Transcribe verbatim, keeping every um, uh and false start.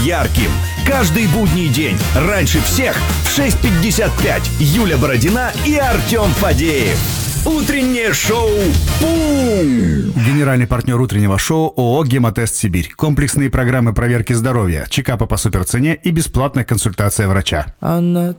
ярким. Каждый будний день, раньше всех, в шесть пятьдесят пять. Юля Бородина и Артем Фадеев. Утреннее шоу «Пум». Генеральный партнер утреннего шоу ООО «Гемотест Сибирь». Комплексные программы проверки здоровья, чекапа по суперцене и бесплатная консультация врача. Она